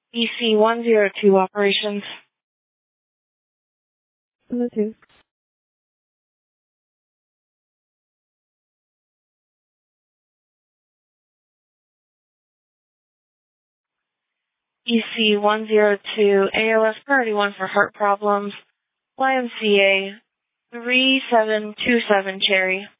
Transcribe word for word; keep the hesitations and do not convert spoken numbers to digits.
E C one zero two operations. Bluetooth. E C one zero two, A O S priority one for heart problems, Y M C A three seven two seven Cherry.